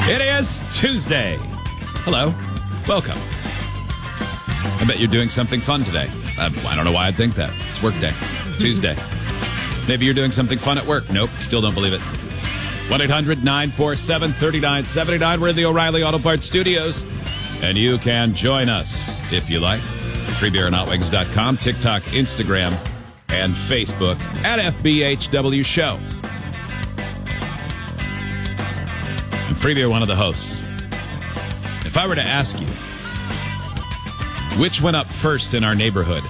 It is Tuesday. Hello. Welcome. I bet you're doing something fun today. I don't know why I'd think that. It's work day. Tuesday. Maybe you're doing something fun at work. Nope. Still don't believe it. 1-800-947-3979. We're in the O'Reilly Auto Parts Studios. And you can join us if you like. freebeerandhotwings.com, TikTok, Instagram, and Facebook at FBHW Show. And Freebeer, one of the hosts. If I were to ask you, which went up first in our neighborhood?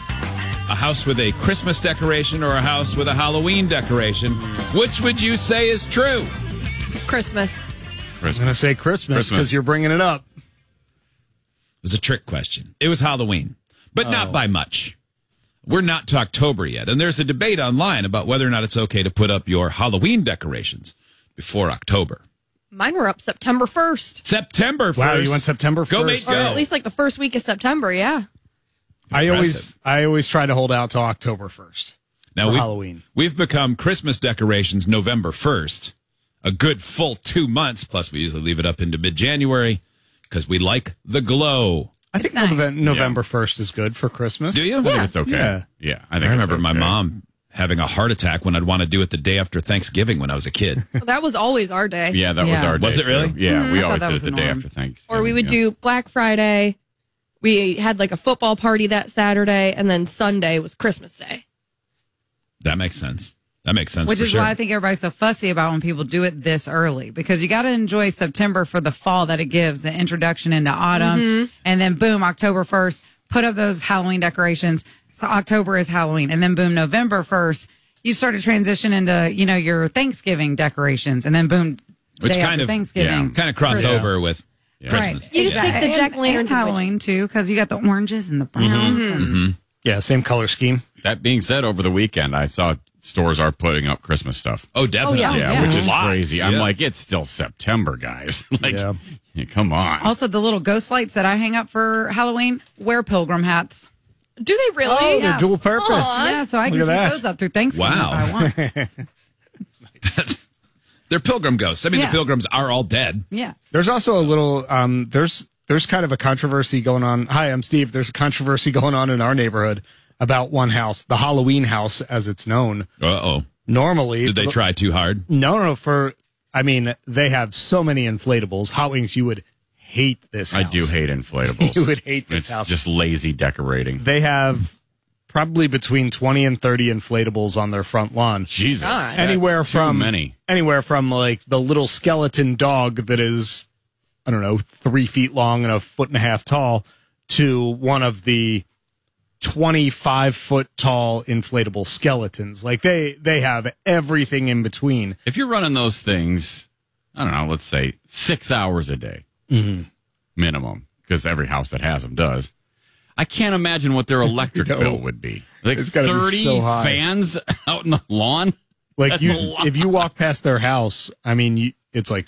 A house with a Christmas decoration or a house with a Halloween decoration? Which would you say is true? Christmas. I was going to say Christmas because you're bringing it up. It was a trick question. It was Halloween, but not by much. We're not to October yet, and there's a debate online about whether or not it's okay to put up your Halloween decorations before October. Mine were up September 1st. September 1st. Wow, you went September 1st? Go, mate, Or go. at least like the first week of September, yeah. I always try to hold out till October 1st Now for Halloween. We've become Christmas decorations November 1st, a good full 2 months, plus we usually leave it up into mid-January because we like the glow. I think November 1st is good for Christmas. Do you? I think it's okay. Yeah. I think I remember it's my okay. mom having a heart attack when I'd want to do it the day after Thanksgiving when I was a kid. That was always our day. Yeah, that was our day. Was it really? Too. Yeah, we I always thought that did was it the the day norm. after Thanksgiving. Or we would do Black Friday. We had like a football party that Saturday, and then Sunday was Christmas Day. That makes sense. That makes sense. Which for is sure. why I think everybody's so fussy about when people do it this early, because you got to enjoy September for the fall that it gives, the introduction into autumn, and then boom, October 1st, put up those Halloween decorations. So October is Halloween, and then boom, November 1st, you start to transition into, your Thanksgiving decorations, and then boom, Which day kind after of Thanksgiving. kind of cross over with Christmas. Right. You just take the jack-o'-lantern and Halloween too, because you got the oranges and the browns. And Yeah, same color scheme. That being said, over the weekend, I saw stores are putting up Christmas stuff. Oh, definitely. Oh, Yeah, which is Lots, crazy. I'm yeah. like, it's still September, guys. Like, Yeah. come on. Also, the little ghost lights that I hang up for Halloween, wear pilgrim hats. Do they really? Oh, they're dual purpose. Aw. Yeah, so I can Look keep at that. those up through Thanksgiving Wow. if I want. They're pilgrim ghosts. I mean, Yeah. the pilgrims are all dead. Yeah. There's also a little, there's kind of a controversy going on. Hi, I'm Steve. There's a controversy going on in our neighborhood about one house, the Halloween house, as it's known. Uh-oh. Normally. Did they try too hard? No, they have so many inflatables. Hot Wings, you would hate this house. I do hate inflatables. You would hate this It's house. just lazy decorating. They have probably between 20 and 30 inflatables on their front lawn. Jesus. God. That's Anywhere too from many. Like the little skeleton dog that is, I don't know, 3 feet long and a foot and a half tall, to one of the 25-foot tall inflatable skeletons. Like they have everything in between. If you're running those things, I don't know, let's say 6 hours a day minimum, because every house that has them does. I can't imagine what their electric No. bill would be. Like It's gotta be 30 so high. fans out in the lawn? Like That's a lot. if you walk past their house, I mean, it's like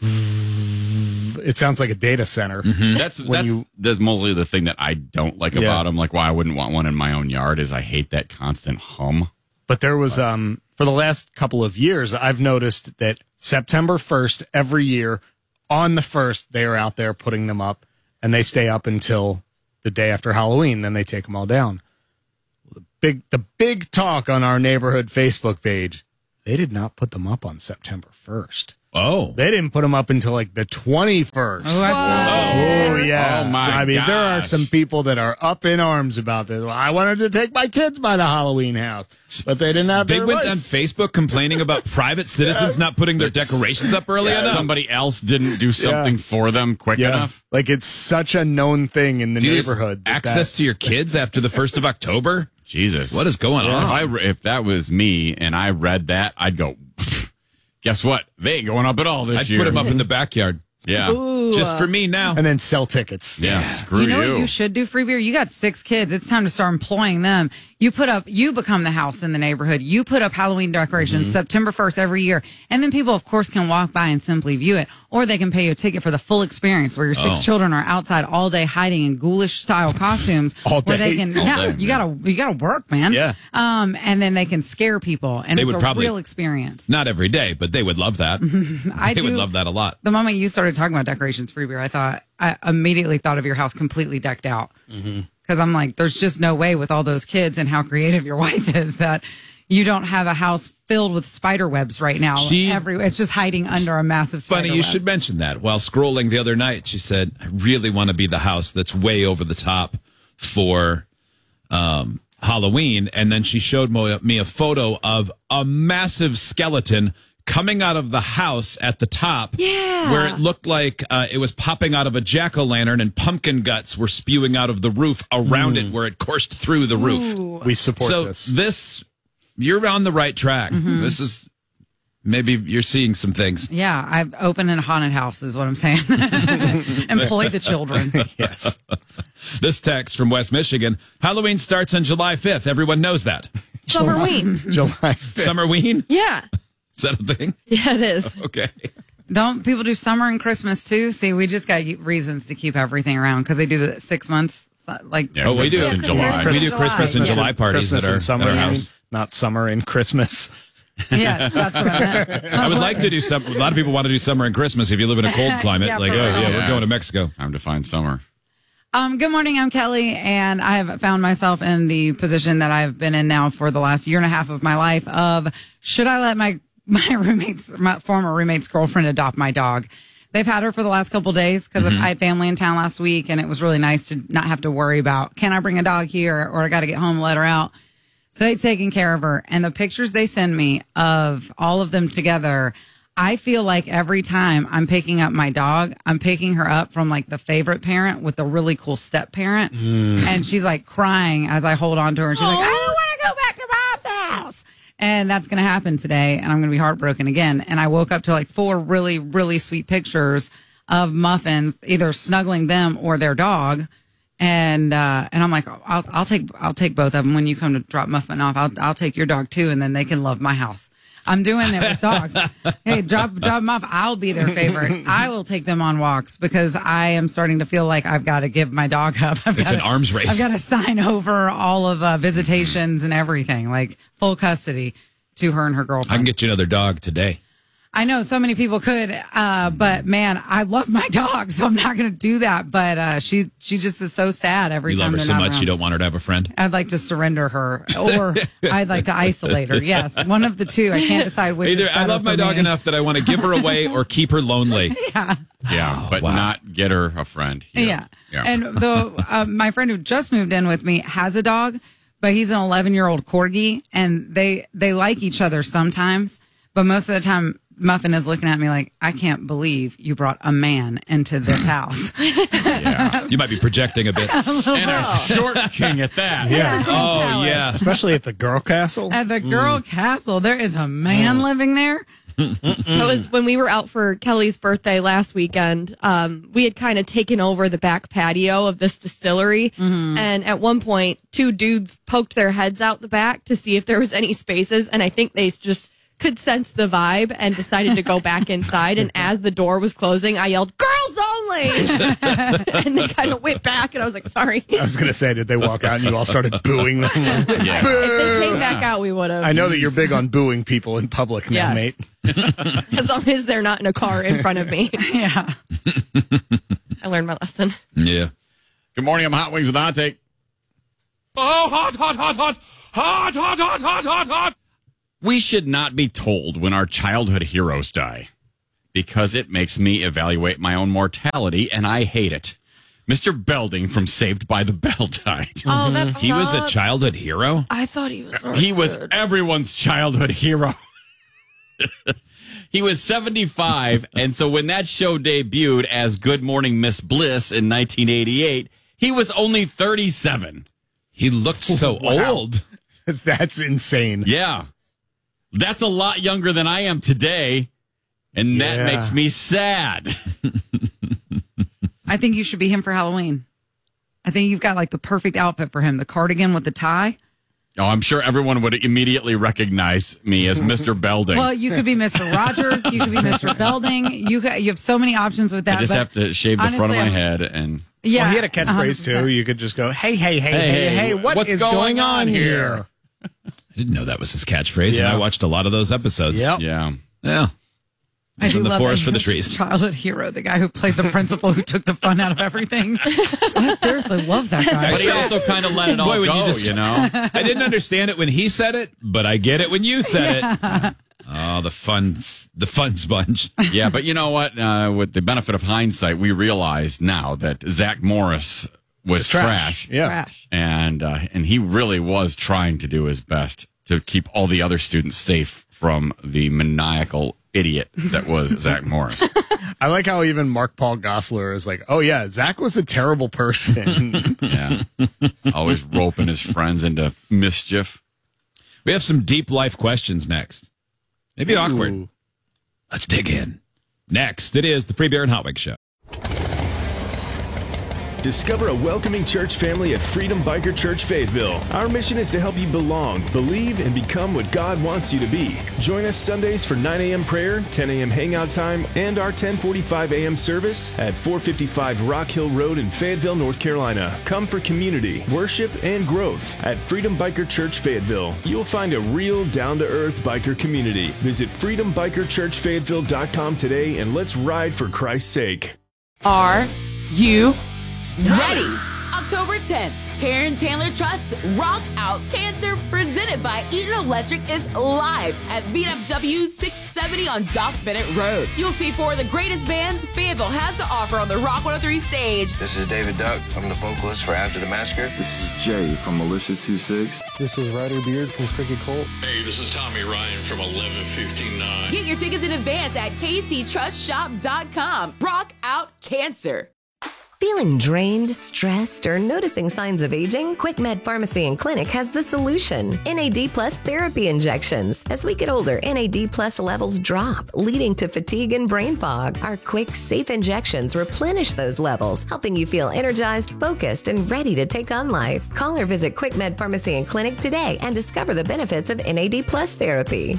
it sounds like a data center. That's you- that's mostly the thing that I don't like Yeah. about them. Like why I wouldn't want one in my own yard is I hate that constant hum. But there was for the last couple of years, I've noticed that September 1st every year, on the 1st, they are out there putting them up, and they stay up until the day after Halloween. Then they take them all down. The big talk on our neighborhood Facebook page, they did not put them up on September 1st. Oh. They didn't put them up until like the 21st. Oh, Oh, yeah. Oh, my I mean, there are gosh. some people that are up in arms about this. I wanted to take my kids by the Halloween house, but they didn't have They their went voice. on Facebook complaining about private citizens not putting their decorations up early enough. Somebody else didn't do something for them quick enough. Like it's such a known thing in the Do you lose neighborhood. access to your kids after the 1st of October? Jesus. What is going on? If that was me and I read that, I'd go, guess what? They ain't going up at all this I'd year. put them up in the backyard. Yeah. Ooh. Just for me now. And then sell tickets. Yeah. Screw You know what you should do, Free Beer? You got 6 kids. It's time to start employing them. You become the house in the neighborhood. You put up Halloween decorations September 1st every year. And then people, of course, can walk by and simply view it. Or they can pay you a ticket for the full experience where your 6 children are outside all day hiding in ghoulish style costumes. All Where they day? can, All day, you gotta work, man. Yeah. And then they can scare people. And They it's would a probably- real experience. Not every day, but they would love that. They would love that a lot. The moment you started talking about decorations, Free Beer, I immediately thought of your house completely decked out. Because I'm like, there's just no way with all those kids and how creative your wife is that you don't have a house filled with spider webs right now. It's just hiding under a massive spider Funny you web. should mention that. While scrolling the other night, she said, I really want to be the house that's way over the top for Halloween. And then she showed me a photo of a massive skeleton coming out of the house at the top, where it looked like it was popping out of a jack-o'-lantern and pumpkin guts were spewing out of the roof around it where it coursed through the roof. We support So this. you're on the right track. This is, maybe you're seeing some things. Yeah, I've opened a haunted house is what I'm saying. Employ the children. Yes. This text from West Michigan, Halloween starts on July 5th. Everyone knows that. Summerween. July 5th. Summerween? Yeah. Is that a thing? Yeah, it is. Okay. Don't people do summer and Christmas too? See, we just got reasons to keep everything around because they do the 6 months. Like, Yeah, Oh, we do. Christmas in July. We do Christmas and July parties Christmas at our and summer, at our you mean? house. Not summer and Christmas. yeah, that's what I meant. I would like to do some. A lot of people want to do summer and Christmas if you live in a cold climate. Yeah, like, for oh, real. yeah, we're Yeah, going to it's- Mexico. Time to find summer. Good morning. I'm Kelly, and I have found myself in the position that I've been in now for the last year and a half of my life of should I let my former roommate's girlfriend adopt my dog? They've had her for the last couple days because I had family in town last week, and it was really nice to not have to worry about, can I bring a dog here or I got to get home and let her out? So they've taken care of her. And the pictures they send me of all of them together, I feel like every time I'm picking up my dog, I'm picking her up from like the favorite parent with the really cool step parent. And she's like crying as I hold on to her. And she's like, I don't want to go back to mom's house. And that's going to happen today. And I'm going to be heartbroken again. And I woke up to like 4 really, really sweet pictures of Muffins, either snuggling them or their dog. And I'm like, I'll take both of them when you come to drop Muffin off. I'll take your dog too. And then they can love my house. I'm doing it with dogs. Hey, drop them off. I'll be their favorite. I will take them on walks because I am starting to feel like I've got to give my dog up. It's an arms race. I've got to sign over all of visitations and everything, like full custody to her and her I girlfriend. can get you another dog today. I know so many people could, but man, I love my dog, so I'm not going to do that. But she just is so sad every You time love her they're so not much around. you don't want her to have a friend. I'd like to surrender her, or I'd like to isolate her. Yes, one of the two. I can't decide which. Either is I better love my for dog me. enough that I want to give her away or keep her lonely. Yeah, but wow. not get her a friend. Yeah. And my friend who just moved in with me has a dog, but he's an 11-year-old corgi, and they like each other sometimes, but most of the time Muffin is looking at me like, I can't believe you brought a man into this house. yeah. You might be projecting a bit. And a short king at that. Yeah. Oh, yeah. Especially at the girl castle. At the girl castle, there is a man living there. That was when we were out for Kelly's birthday last weekend. We had kind of taken over the back patio of this distillery. And at one point, 2 dudes poked their heads out the back to see if there was any spaces. And I think they just could sense the vibe and decided to go back inside. And as the door was closing, I yelled, "Girls only!" And they kind of went back, and I was like, sorry. I was going to say, did they walk out and you all started booing them? Yeah. If they came back out, we would have. I know that you're big on booing people in public now, Yes. mate. As long as they're not in a car in front of me. Yeah. I learned my lesson. Yeah. Good morning. I'm Hot Wings with Hot Take. Oh, hot, hot, hot, hot, hot, hot, hot, hot, hot, hot. We should not be told when our childhood heroes die because it makes me evaluate my own mortality, and I hate it. Mr. Belding from Saved by the Bell died. Oh, that's He was a childhood hero? I thought he was. He was everyone's childhood hero. He was 75, and so when that show debuted as Good Morning Miss Bliss in 1988, he was only 37. He looked so Wow. old. That's insane. Yeah. That's a lot younger than I am today, and that Yeah. makes me sad. I think you should be him for Halloween. I think you've got like the perfect outfit for him. The cardigan with the tie. Oh, I'm sure everyone would immediately recognize me as Mr. Belding. Well, you could be Mr. Rogers. You could be Mr. Belding. You have so many options with that. I just have to shave the front of my head and. Yeah, well, he had a catchphrase 100%. Too. You could just go, hey, what's going on here? I didn't know that was his catchphrase, and I watched a lot of those episodes. Yep. Yeah. I do the love forest for the trees. Childhood hero, the guy who played the principal who took the fun out of everything. I seriously love that guy. But he also kind of let it all go, you know? I didn't understand it when he said it, but I get it when you said it. Oh, the fun sponge. Yeah, but you know what? With the benefit of hindsight, we realize now that Zach Morris was trash. Yeah. Trash. And he really was trying to do his best to keep all the other students safe from the maniacal idiot that was Zach Morris. I like how even Mark Paul Gosselaar is like, oh yeah, Zach was a terrible person. Yeah. Always roping his friends into mischief. We have some deep life questions next. Maybe awkward. Let's dig in. Next, it is the Free Beer and Hot Wings Show. Discover a welcoming church family at Freedom Biker Church Fayetteville. Our mission is to help you belong, believe, and become what God wants you to be. Join us Sundays for 9 a.m. prayer, 10 a.m. hangout time, and our 10:45 a.m. service at 455 Rock Hill Road in Fayetteville, North Carolina. Come for community, worship, and growth at Freedom Biker Church Fayetteville. You'll find a real down-to-earth biker community. Visit freedombikerchurchfayetteville.com today and let's ride for Christ's sake. Are you ready? October 10th, Karen Chandler Trust's Rock Out Cancer, presented by Eaton Electric, is live at VFW 670 on Doc Bennett Road. You'll see four of the greatest bands Fayetteville has to offer on the Rock 103 stage. This is David Duck. I'm the vocalist for After the Massacre. This is Jay from Militia 26. This is Ryder Beard from Cricket Colt. Hey, this is Tommy Ryan from 1159. Get your tickets in advance at kctrustshop.com. Rock Out Cancer. Feeling drained, stressed, or noticing signs of aging? QuickMed Pharmacy and Clinic has the solution. NAD Plus therapy injections. As we get older, NAD Plus levels drop, leading to fatigue and brain fog. Our quick, safe injections replenish those levels, helping you feel energized, focused, and ready to take on life. Call or visit QuickMed Pharmacy and Clinic today and discover the benefits of NAD Plus therapy.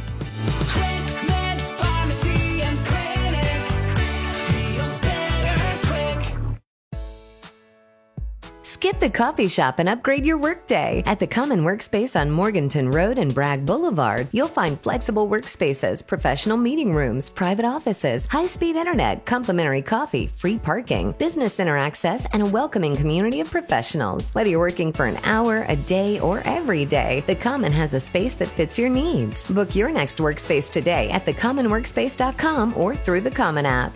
Skip the coffee shop and upgrade your workday. At the Common Workspace on Morganton Road and Bragg Boulevard, you'll find flexible workspaces, professional meeting rooms, private offices, high-speed internet, complimentary coffee, free parking, business center access, and a welcoming community of professionals. Whether you're working for an hour, a day, or every day, the Common has a space that fits your needs. Book your next workspace today at thecommonworkspace.com or through the Common app.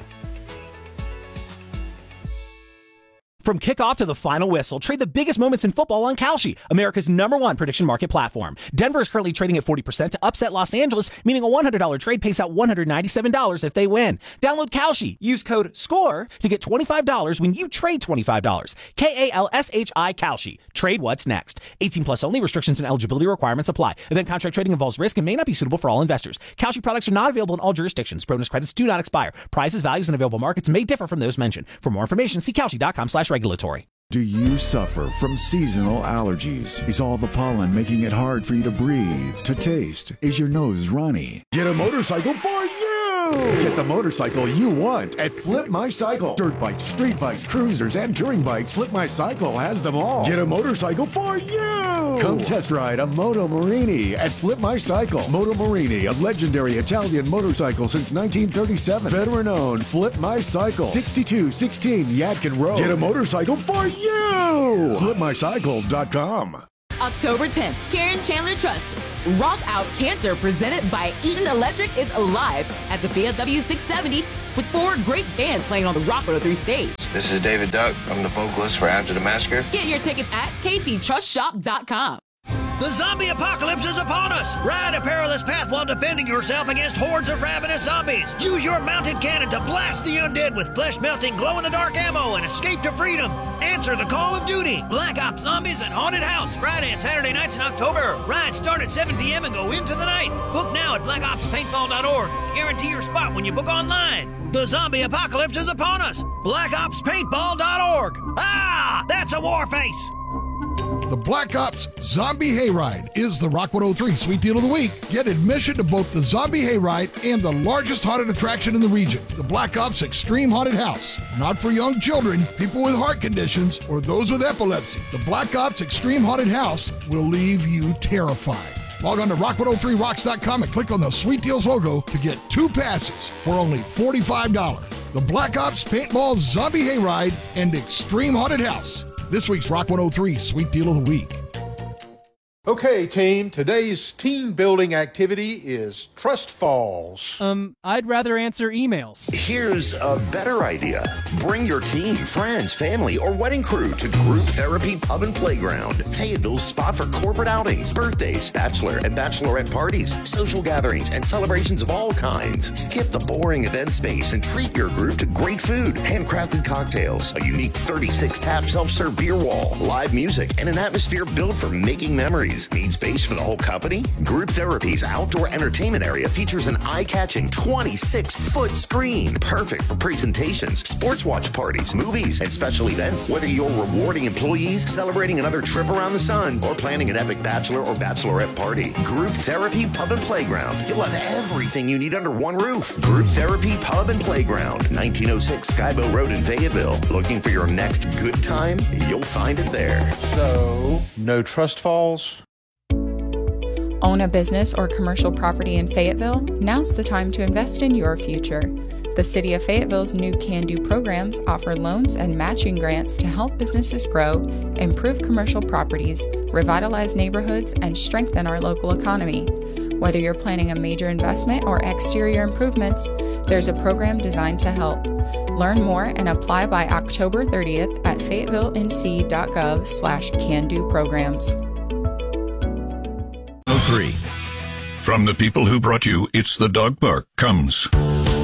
From kickoff to the final whistle, trade the biggest moments in football on Kalshi, America's #1 prediction market platform. Denver is currently trading at 40% to upset Los Angeles, meaning a $100 trade pays out $197 if they win. Download Kalshi. Use code SCORE to get $25 when you trade $25. KALSHI Kalshi. Trade what's next. 18 plus only. Restrictions and eligibility requirements apply. Event contract trading involves risk and may not be suitable for all investors. Kalshi products are not available in all jurisdictions. Bonus credits do not expire. Prices, values, and available markets may differ from those mentioned. For more information, see Kalshi.com/regulatory. Do you suffer from seasonal allergies? Is all the pollen making it hard for you to breathe, to taste? Is your nose runny? Get a motorcycle for you! Get the motorcycle you want at Flip My Cycle. Dirt bikes, street bikes, cruisers, and touring bikes. Flip My Cycle has them all. Get a motorcycle for you! Come test ride a Moto Morini at Flip My Cycle. Moto Morini, a legendary Italian motorcycle since 1937. Veteran-owned Flip My Cycle. 6216 Yadkin Road. Get a motorcycle for you! FlipMyCycle.com. October 10th, Karen Chandler Trust Rock Out Cancer, presented by Eaton Electric, is live at the VFW 670 with four great bands playing on the Rock 103 stage. This is David Duck. I'm the vocalist for After the Massacre. Get your tickets at kctrustshop.com. The zombie apocalypse is upon us! Ride a perilous path while defending yourself against hordes of ravenous zombies. Use your mounted cannon to blast the undead with flesh-melting, glow-in-the-dark ammo and escape to freedom. Answer the call of duty. Black Ops Zombies and Haunted House, Friday and Saturday nights in October. Rides start at 7 p.m. and go into the night. Book now at blackopspaintball.org. Guarantee your spot when you book online. The zombie apocalypse is upon us. blackopspaintball.org. Ah, that's a war face. The Black Ops Zombie Hayride is the Rock 103 Sweet Deal of the Week. Get admission to both the Zombie Hayride and the largest haunted attraction in the region, the Black Ops Extreme Haunted House. Not for young children, people with heart conditions, or those with epilepsy. The Black Ops Extreme Haunted House will leave you terrified. Log on to rock103rocks.com and click on the Sweet Deals logo to get 2 passes for only $45. The Black Ops Paintball Zombie Hayride and Extreme Haunted House. This week's Rock 103 Sweet Deal of the Week. Okay, team, today's team building activity is Trust Falls. I'd rather answer emails. Here's a better idea. Bring your team, friends, family, or wedding crew to Group Therapy Pub and Playground, Fayetteville's spot for corporate outings, birthdays, bachelor and bachelorette parties, social gatherings, and celebrations of all kinds. Skip the boring event space and treat your group to great food, handcrafted cocktails, a unique 36-tap self-serve beer wall, live music, and an atmosphere built for making memories. Need space for the whole company? Group Therapy's outdoor entertainment area features an eye-catching 26-foot screen, perfect for presentations, sports watch parties, movies, and special events. Whether you're rewarding employees, celebrating another trip around the sun, or planning an epic bachelor or bachelorette party, Group Therapy Pub and Playground. You'll have everything you need under one roof. Group Therapy Pub and Playground, 1906 Skybow Road in Fayetteville. Looking for your next good time? You'll find it there. So, no Trust Falls? Own a business or commercial property in Fayetteville? Now's the time to invest in your future. The City of Fayetteville's new Can Do programs offer loans and matching grants to help businesses grow, improve commercial properties, revitalize neighborhoods, and strengthen our local economy. Whether you're planning a major investment or exterior improvements, there's a program designed to help. Learn more and apply by October 30th at fayetteville.nc.gov/can-do programs. 3. From the people who brought you It's the Dog Park comes